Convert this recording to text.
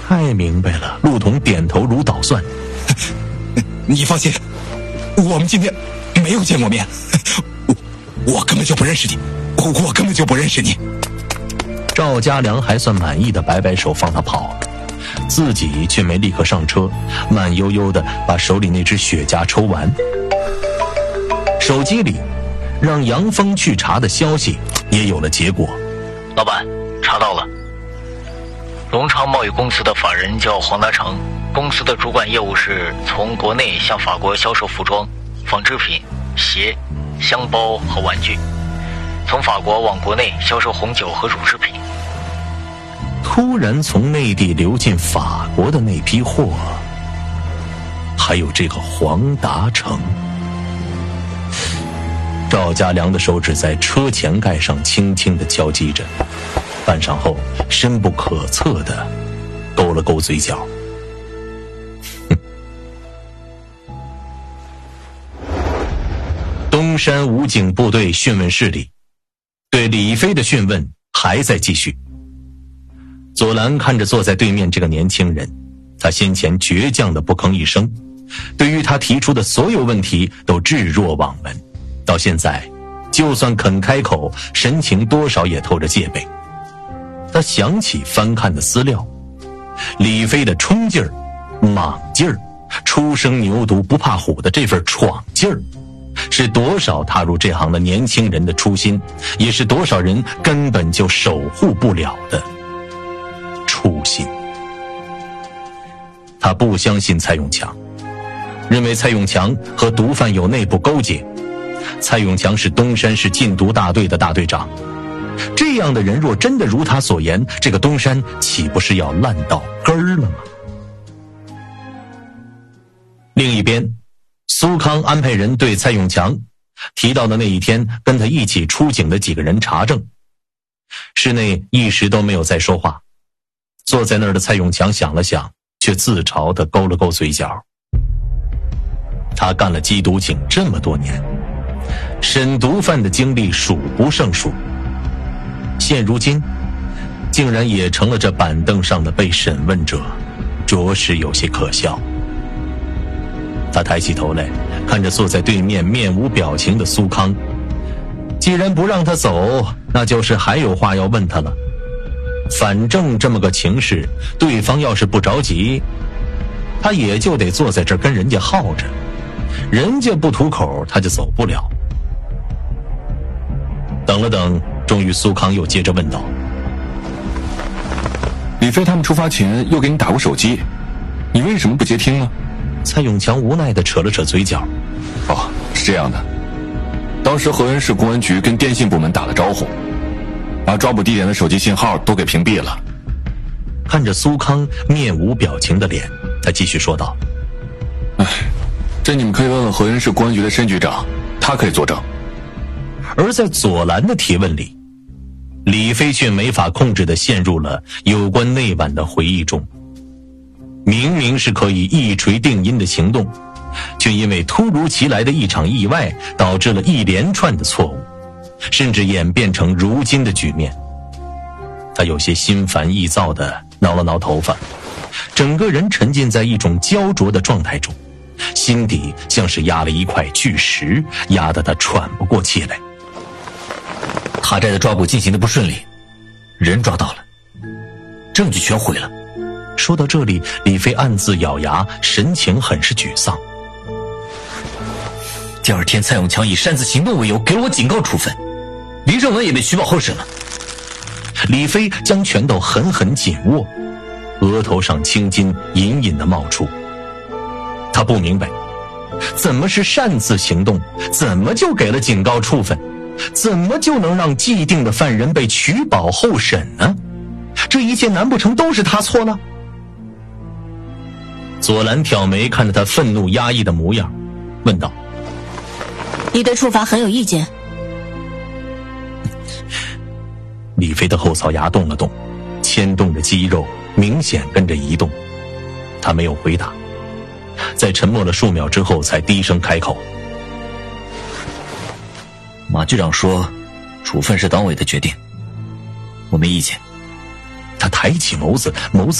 太明白了。陆统点头如捣蒜。 你放心，我们今天没有见过面，我根本就不认识你，我根本就不认识你。 赵家良还算满意的摆摆手放他跑，自己却没立刻上车，慢悠悠的把手里那支雪茄抽完。手机里让杨峰去查的消息也有了结果。 老板，查到了，隆昌贸易公司的法人叫黄达成，公司的主管业务是从国内向法国销售服装、纺织品、鞋、箱包和玩具，从法国往国内销售红酒和乳制品。 突然从内地流进法国的那批货，还有这个黄达成。赵家良的手指在车前盖上轻轻地敲击着，半晌后深不可测地勾了勾嘴角。东山武警部队讯问室里，对李飞的讯问还在继续。左蓝看着坐在对面这个年轻人，他先前倔强的不吭一声，对于他提出的所有问题都置若罔闻，到现在就算肯开口，神情多少也透着戒备。他想起翻看的资料，李飞的冲劲儿、莽劲儿、初生牛犊不怕虎的这份闯劲儿，是多少踏入这行的年轻人的初心，也是多少人根本就守护不了的初心。他不相信蔡永强，认为蔡永强和毒贩有内部勾结。蔡永强是东山市禁毒大队的大队长，这样的人若真的如他所言，这个东山岂不是要烂到根儿了吗？另一边，苏康安排人对蔡永强提到的那一天跟他一起出警的几个人查证。室内一时都没有再说话，坐在那儿的蔡永强想了想，却自嘲地勾了勾嘴角。他干了缉毒警这么多年，审毒贩的经历数不胜数，现如今竟然也成了这板凳上的被审问者，着实有些可笑。他抬起头来，看着坐在对面面无表情的苏康，既然不让他走，那就是还有话要问他了。反正这么个情势，对方要是不着急，他也就得坐在这儿跟人家耗着，人家不吐口，他就走不了。等了等，终于苏康又接着问道： 李飞他们出发前又给你打过手机，你为什么不接听呢？ 蔡永强无奈地扯了扯嘴角。 哦，是这样的，当时河源市公安局跟电信部门打了招呼，把抓捕地点的手机信号都给屏蔽了。 看着苏康面无表情的脸，他继续说道： 这你们可以问问河源市公安局的申局长，他可以作证。 而在左蓝的提问里，李飞却没法控制地陷入了有关那晚的回忆中。明明是可以一锤定音的行动，却因为突如其来的一场意外，导致了一连串的错误，甚至演变成如今的局面。他有些心烦意躁地挠了挠头发，整个人沉浸在一种焦灼的状态中，心底像是压了一块巨石，压得他喘不过气来。 卡寨的抓捕进行的不顺利，人抓到了，证据全毁了。 说到这里，李飞暗自咬牙，神情很是沮丧。 第二天，蔡永强以擅自行动为由给了我警告处分，林正文也被取保候审了。 李飞将拳头狠狠紧握，额头上青筋隐隐地冒出。他不明白，怎么是擅自行动，怎么就给了警告处分，怎么就能让既定的犯人被取保候审呢？这一切难不成都是他错了？左蓝挑眉看着他愤怒压抑的模样，问道： 你对处罚很有意见？ 李飞的后槽牙动了动，牵动着肌肉明显跟着移动。他没有回答，在沉默了数秒之后才低声开口： 马局长说处分是党委的决定，我没意见。 他抬起眸子